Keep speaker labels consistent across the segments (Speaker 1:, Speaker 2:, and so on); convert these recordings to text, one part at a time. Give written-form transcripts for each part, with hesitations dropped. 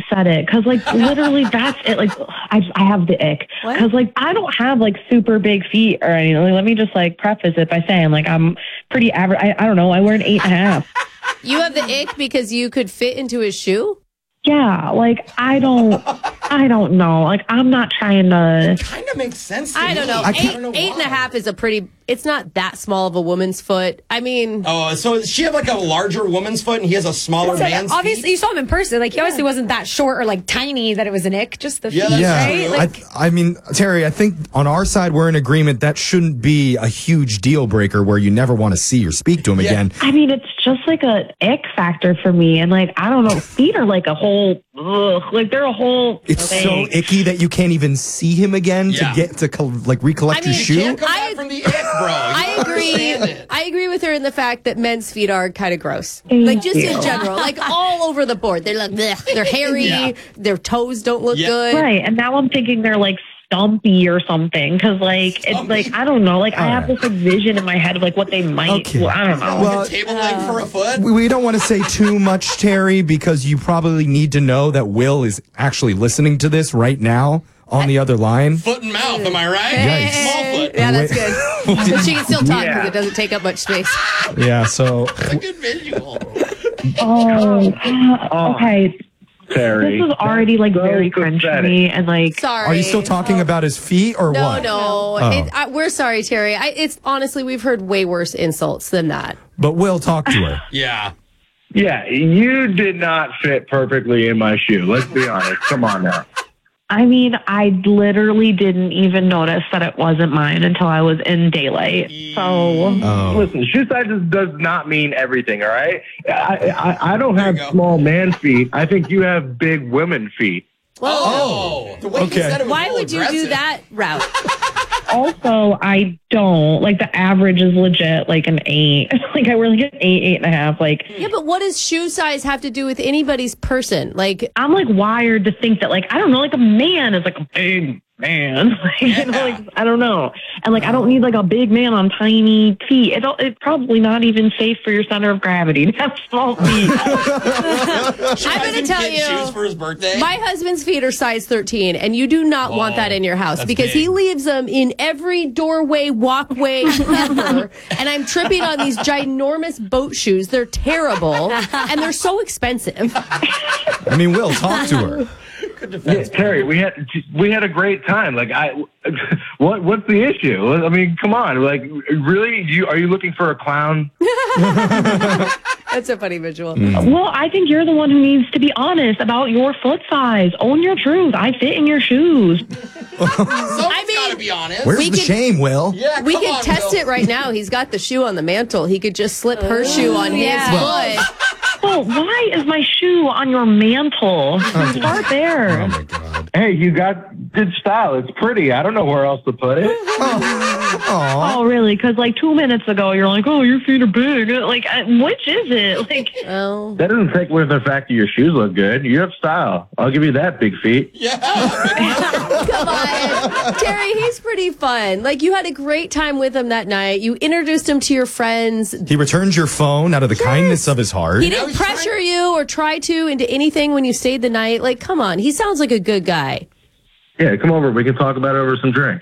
Speaker 1: said it because, like, literally that's it. Like, I have the ick because, like, I don't have, like, super big feet or anything. Like, let me just, like, preface it by saying, like, I'm pretty average. I don't know. I wear an 8.5.
Speaker 2: You have the ick because you could fit into his shoe?
Speaker 1: Yeah, like, I don't know. Like, I'm not trying to...
Speaker 3: It kind of makes sense to
Speaker 2: I
Speaker 3: me.
Speaker 2: don't know.
Speaker 3: I don't know
Speaker 2: Eight and a
Speaker 3: why.
Speaker 2: half is a pretty... It's not that small of a woman's foot. I mean...
Speaker 3: Oh, so does she have like a larger woman's foot and he has a smaller man's
Speaker 4: obviously,
Speaker 3: feet?
Speaker 4: you saw him in person. Like, he obviously wasn't that short or, like, tiny that it was an ick. Just the feet,
Speaker 5: Yeah,
Speaker 4: right? Like,
Speaker 5: I mean, Terry, I think on our side we're in agreement that shouldn't be a huge deal breaker where you never want to see or speak to him again.
Speaker 1: I mean, it's just like a ick factor for me. And, like, I don't know. Feet are like a whole... Ugh, like, they're a whole
Speaker 5: It's
Speaker 1: thing.
Speaker 5: so icky that you can't even see him again
Speaker 3: Yeah.
Speaker 5: to get to recollect your shoe.
Speaker 3: Can't come back from the ick, bro.
Speaker 2: I agree.
Speaker 3: It.
Speaker 2: I agree with her in the fact that men's feet are kind of gross. Like, just in general. Like, all over the board. They're like, bleh. They're hairy.
Speaker 3: Yeah.
Speaker 2: Their toes don't look good.
Speaker 1: Right. And now I'm thinking they're, like, stumpy or something because, like, it's like, I don't know. Like, I have this, like, vision in my head of, like, what they might...
Speaker 5: Okay.
Speaker 1: Well, I don't know.
Speaker 5: Well,
Speaker 3: A table leg for a foot?
Speaker 5: we don't want to say too much, Terry, because you probably need to know that Will is actually listening to this right now on the other line.
Speaker 3: Foot and mouth, am I right?
Speaker 5: Yikes.
Speaker 3: Small foot.
Speaker 2: Yeah, that's good. But she can still talk because it doesn't take up much space.
Speaker 5: Yeah, so...
Speaker 3: That's a good visual.
Speaker 1: Okay.
Speaker 6: Terry.
Speaker 1: This was already, like,
Speaker 6: So
Speaker 1: very cringe for me. And, like...
Speaker 2: Sorry.
Speaker 5: Are you still talking about his feet or
Speaker 2: No,
Speaker 5: what?
Speaker 2: no.
Speaker 5: Oh.
Speaker 2: We're sorry, Terry. It's honestly, we've heard way worse insults than that.
Speaker 5: But Will, talk to her.
Speaker 3: Yeah.
Speaker 6: Yeah, you did not fit perfectly in my shoe. Let's be honest. Come on now.
Speaker 1: I mean, I literally didn't even notice that it wasn't mine until I was in daylight. So,
Speaker 5: Oh.
Speaker 6: Listen, shoe size does not mean everything, all right? I don't
Speaker 3: There you
Speaker 6: have
Speaker 3: go.
Speaker 6: small man feet. I think you have big women feet.
Speaker 3: Oh. The way he
Speaker 5: Okay.
Speaker 3: said it was
Speaker 2: Why
Speaker 3: real
Speaker 2: would you do
Speaker 3: aggressive.
Speaker 2: that route?
Speaker 1: also, I don't. Like, the average is legit, like, an 8. Like, I wear, like, an 8.5. Like,
Speaker 2: Yeah, but what does shoe size have to do with anybody's person? Like,
Speaker 1: I'm, like, wired to think that, like, I don't know, like, a man is, like, a big man. Like, you know, like, I don't know. And, like, I don't need, like, a big man on tiny feet. It's probably not even safe for your center of gravity to have small feet.
Speaker 2: I'm going to tell
Speaker 3: shoes for
Speaker 2: you,
Speaker 3: his birthday.
Speaker 2: my husband's feet are size 13, and you do not want that in your house
Speaker 3: that's
Speaker 2: because
Speaker 3: big.
Speaker 2: he leaves them in every doorway, walkway ever. And I'm tripping on these ginormous boat shoes. They're terrible, and they're so expensive.
Speaker 5: I mean, Will, talk to her.
Speaker 6: Yeah, Terry, we had a great time. Like, what's the issue? I mean, come on. Like, really? Are you looking for a clown?
Speaker 2: That's a funny visual.
Speaker 1: Well, I think you're the one who needs to be honest about your foot size. Own your truth. I fit in your shoes.
Speaker 3: Someone's got to be honest.
Speaker 5: Where's
Speaker 2: We
Speaker 5: the
Speaker 2: could-
Speaker 5: shame, Will?
Speaker 3: Yeah,
Speaker 2: We
Speaker 3: come
Speaker 2: could
Speaker 3: on,
Speaker 2: test
Speaker 3: Will.
Speaker 2: it right now. He's got the shoe on the mantle. He could just slip her shoe on his foot.
Speaker 1: Oh, why is my shoe on your mantle? Start there.
Speaker 5: Oh, my God.
Speaker 6: Hey, you got good style. It's pretty. I don't know where else to put it.
Speaker 5: Aw.
Speaker 1: Oh, really? Because, like, 2 minutes ago, you're like, oh, your feet are big. Like, which is it? Like,
Speaker 2: Oh.
Speaker 6: That doesn't take away from the fact that your shoes look good. You have style. I'll give you that, big feet.
Speaker 3: Yeah.
Speaker 2: Come on. Terry, he's pretty fun. Like, you had a great time with him that night. You introduced him to your friends.
Speaker 5: He returns your phone out of the kindness of his heart.
Speaker 2: He didn't pressure you or try to into anything when you stayed the night. Like, come on. He sounds like a good guy.
Speaker 6: Yeah, come over. We can talk about it over some drinks.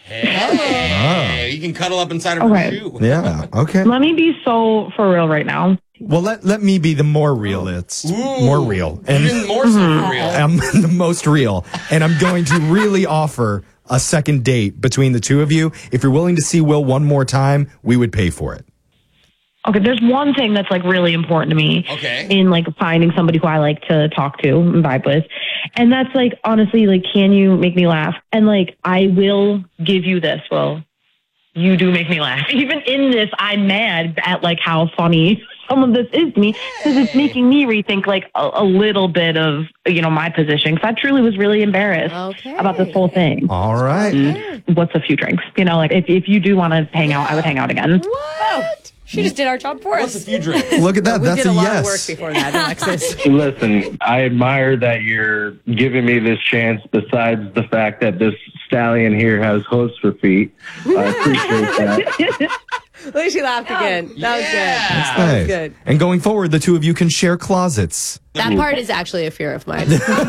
Speaker 3: Hey, you can cuddle up inside of her
Speaker 1: Okay.
Speaker 3: shoe.
Speaker 5: Yeah, okay.
Speaker 1: let me be so for real right now.
Speaker 5: Well, let me be the more realist. More real. And
Speaker 3: Even more so for real.
Speaker 5: I'm the most real. And I'm going to really offer a second date between the two of you. If you're willing to see Will one more time, we would pay for it.
Speaker 1: Okay, there's one thing that's, like, really important to me
Speaker 3: Okay.
Speaker 1: in, like, finding somebody who I like to talk to and vibe with. And that's, like, honestly, like, can you make me laugh? And, like, I will give you this, Will. You do make me laugh. Even in this, I'm mad at, like, how funny some of this is to me because it's making me rethink, like, a little bit of, you know, my position. Because I truly was really embarrassed about this whole thing.
Speaker 5: All right.
Speaker 1: What's a few drinks? You know, like, if you do want to hang out, I would hang out again.
Speaker 2: What?
Speaker 4: she just did our job for
Speaker 3: What's a
Speaker 4: us.
Speaker 3: few drinks?
Speaker 5: Look at that.
Speaker 2: We
Speaker 5: That's
Speaker 2: did a lot of work
Speaker 5: yes.
Speaker 2: before that, Alexis.
Speaker 6: Listen, I admire that you're giving me this chance besides the fact that this stallion here has hooves for feet. I appreciate that.
Speaker 2: At least she laughed again. That was good. That
Speaker 5: Nice.
Speaker 2: was good.
Speaker 5: And going forward, the two of you can share closets.
Speaker 2: That part is actually a fear of mine.